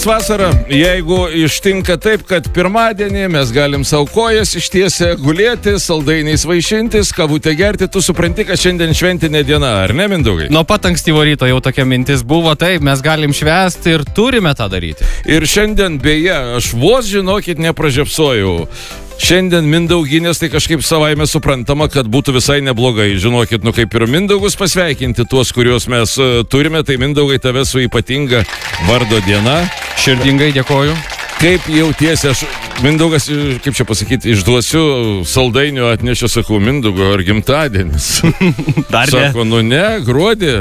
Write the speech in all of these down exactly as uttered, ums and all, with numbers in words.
Vasara, jeigu ištinka taip, kad pirmadienį mes galim savo kojas ištiesę gulėti, saldainiais vaišintis, kavutę gerti, tu supranti, kad šiandien šventinė diena, ar ne, Mindaugai? Nuo pat ankstyvo ryto jau tokia mintis buvo, taip, mes galim švęsti ir turime tą daryti. Ir šiandien, beje, aš vos, žinokit, nepražiopsojau. Šiandien Mindauginės, tai kažkaip savaime suprantama, kad būtų visai neblogai. Žinokit, nu kaip ir Mindaugus pasveikinti tuos, kuriuos mes uh, turime, tai Mindaugai tave su ypatinga vardo diena. Širdingai dėkoju. Kaip jautiesi, aš, Mindaugas, kaip čia pasakyti, išduosiu saldainių atnešiu, sakau, Mindaugo, ar gimtadienis? Dar ne. Sako, nu ne, gruodį.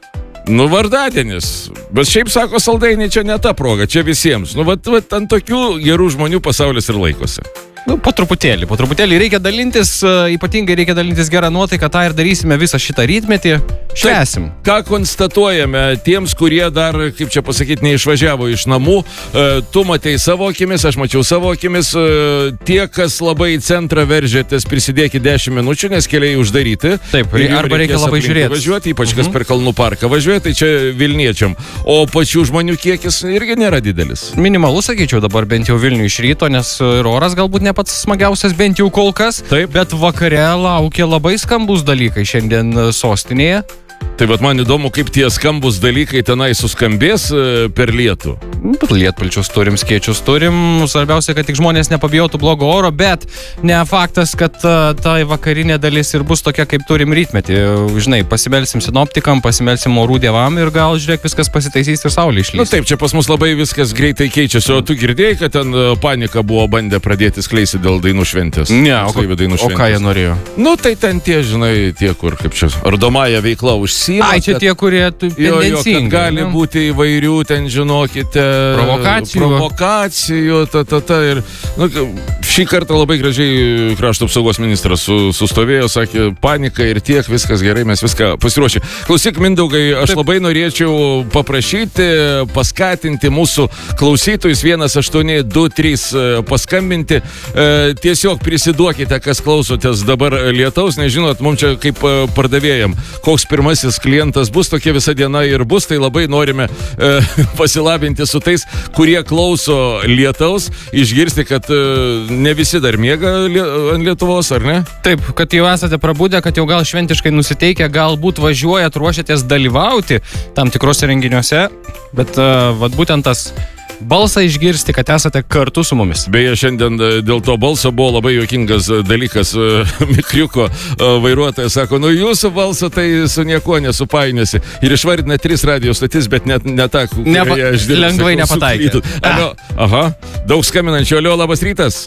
Nu, vardadienis. Bet šiaip sako, saldainiai čia ne ta proga, čia visiems. Nu, vat, vat ant tokių gerų žmonių pasaulis ir laikosi. Nu, po truputėlį, po truputėlį reikia dalintis, ypatingai reikia dalintis gerą nuotaiką, tą ir darysime visą šitą rytmetį. Švęsim. Ką konstatuojame tiems, kurie dar, kaip čia pasakyti, neišvažiavo iš namų, tu matei savo akimis, aš mačiau savo akimis, tie, kas labai į centrą veržėtės, prisidėkit dešimt minučių, nes keliai uždaryti. Taip, arba reikia labai žiūrėti. Važiuoti, ypač kas mhm. per Kalnų parką važiuoja, tai čia Vilniečiam. O pačių žmonių kiekis irgi nėra didelis. Minimalus, sakyčiau, dabar bent jau Vilnių iš ryto, nes ir oras galbūt ne pats smagiausias, bent jau kol kas. Taip. Bet vakare laukia labai skambus dalykai šiandien sostinėje. Tai bet man įdomu, kaip tie skambus dalykai tenai suskambės per lietų. Lietpalčius turim, skėčius turim. Svarbiausia, kad tik žmonės nepabijotų blogo oro, bet ne faktas, kad uh, ta vakarinė dalis ir bus tokia, kaip turim rytmetį. Žinai, pasimelsim sinoptikam, pasimelsim orų dievam ir gal, žiūrėk, viskas pasitaisys ir saulė išlys. Na taip, čia pas mus labai viskas greitai keičiasi. O tu girdėjai, kad ten panika buvo bandę pradėti skleisti dėl dainų šventės? Ne, o, dainų o ką jie norėjo? Nu, tai ten tie, žinai, tie, kur, kaip čia, ardomąją veiklą užsiima. Ai, čia kad, tie, kurie tendencingi. Gali ne? būti įvairių, ten, žinokite, provokacijų. Provokacijų, ta, ta, ta. Ir, nu, šį kartą labai gražiai krašto apsaugos ministras su, sustovėjo, sakė, panika ir tiek, viskas gerai, mes viską pasiruošę. Klausyk, Mindaugai, aš Taip. labai norėčiau paprašyti, paskatinti mūsų klausytojus vienas aštuoni du trys paskambinti. E, tiesiog prisiduokite, kas klausotės dabar lietaus, nežinot, mums čia kaip pardavėjam, koks pirmasis klientas bus, tokia visa diena ir bus, tai labai norime e, pasilabinti su tais, kurie klauso lietaus, išgirsti, kad e, ne visi dar miega lie, ant Lietuvos, ar ne? Taip, kad jau esate prabudę, kad jau gal šventiškai nusiteikę, galbūt važiuojat, ruošiatės dalyvauti tam tikrose renginiuose, bet e, vat būtent tas balsą išgirsti, kad esate kartu su mumis. Beje, šiandien dėl to balso buvo labai juokingas dalykas. Mikriuko vairuotojas sako, nu jūsų balso tai su niekuo nesupainėsi. Ir išvardina tris radio stotis, bet net ne tą, Nepa aš dirbu, lengvai sakau, nepataikė. Alio, aha, daug skambinančių. Alio, labas rytas.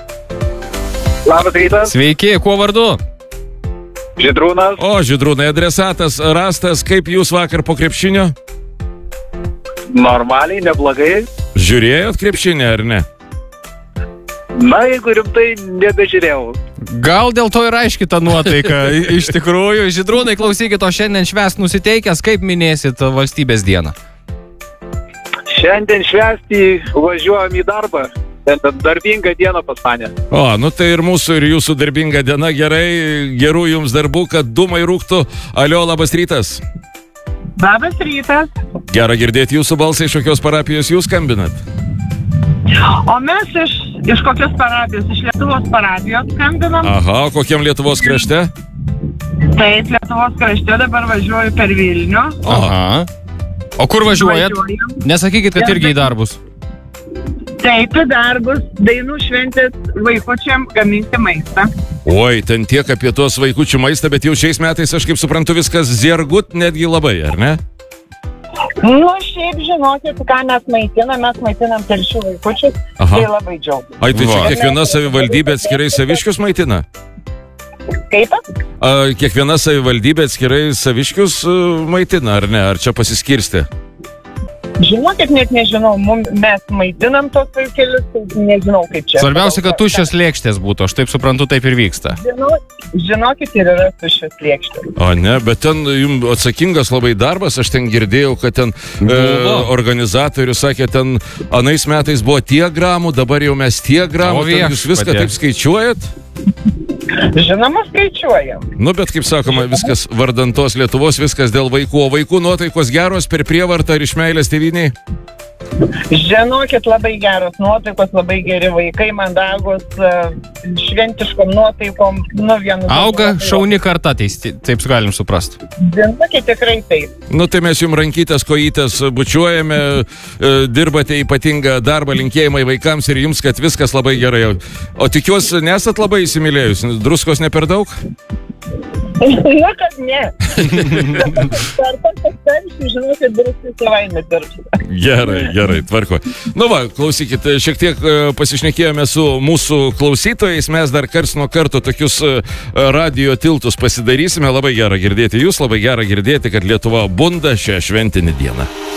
Labas rytas. Sveiki, kuo vardu? Žydrūnas. O, Žydrūnai, adresatas rastas, kaip jūs vakar po krepšinio? Normaliai, neblogai. Žiūrėjot krepšinį, ar ne? Na, jeigu rimtai, nebežiūrėjau. Gal dėl to ir aiški ta nuotaika. Iš tikrųjų, Žydrūnai, klausykit, o šiandien švęst nusiteikęs, kaip minėsit valstybės dieną? Šiandien švęsti važiuojam į darbą. Darbinga diena pas mane. O, nu tai ir mūsų, ir jūsų darbinga diena. Gerai, gerų jums darbų, kad dūmai rūktų. Alio, labas rytas. Labas rytas. Gera girdėti jūsų balsą, iš kokios parapijos jūs skambinat? O mes iš, iš kokios parapijos? Iš Lietuvos parapijos skambinam. Aha, o kokiam Lietuvos krašte? Taip, Lietuvos krašte, dabar važiuoju per Vilnių. Aha. O kur važiuojat? Važiuojam. Nesakykit, kad irgi į darbus. Taip, į darbus, dainų šventės vaikučiam gaminti maistą. Oi, ten tiek apie tuos vaikučių maistą, bet jau šiais metais, aš kaip suprantu, viskas zergut netgi labai, ar ne? Nu, šiaip žinokit, ką mes maitinam, mes maitinam telšių vaikučius, Aha. tai labai džiaugiu. Ai, tai čia kiekviena savivaldybė atskirai saviškius maitina? Kaip? A, kiekviena savivaldybė atskirai saviškius uh, maitina, ar ne? Ar čia pasiskirstė? Žinokit, net nežinau, mum, mes maitinam tos vaikelius, tai nežinau kaip čia. Svarbiausia, kad tuščios lėkštės būtų, aš taip suprantu, taip ir vyksta. Žinau, žinokit, ir yra tuščios lėkštės. O ne, bet ten jums atsakingas labai darbas, aš ten girdėjau, kad ten e, organizatorius sakė, ten anais metais buvo tiek gramų, dabar jau mes tiek gramų, ten jūs viską patie. taip skaičiuojat? Žinoma, skaičiuojam. Nu, bet kaip sakoma, viskas vardantos Lietuvos, viskas dėl vaikų, o vaikų nuotaikos geros per prievartą ar iš meilės tėvyniai? Žinokit, labai geros nuotaikos, labai geri vaikai, mandagus, šventiškom nuotaikom. Nu, vienu Auga žodžiu, šauni karta, tai taip galim suprasti. Žinokit, tikrai taip. Nu tai mes jums rankytės, kojytės bučiuojame, e, dirbate ypatingą darbą, linkėjimai vaikams ir jums, kad viskas labai gerai. O tikiuosi, nesat labai įsimylėjus, druskos ne per daug? Na, kad ne. Per tas pastaršiu, žinokit, druskų savaime dirbs. Gerai, gerai, tvarko. Nu va, klausykit, šiek tiek e, pasišnekėjome su mūsų klausytojais, mes dar karts nuo karto tokius e, radio tiltus pasidarysime. Labai gera girdėti jūs, labai gera girdėti, kad Lietuva bunda šią šventinį dieną.